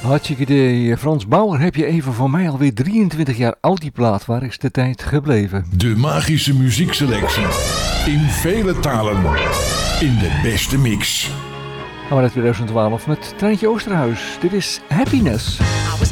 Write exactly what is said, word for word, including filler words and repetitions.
Hartstikke idee. Frans Bauer, heb je even voor mij alweer drieëntwintig jaar oud die plaat. Waar is de tijd gebleven? De magische muziekselectie. In vele talen. In de beste mix. Gaan we naar twintig twaalf met Treintje Oosterhuis. Dit is Happiness.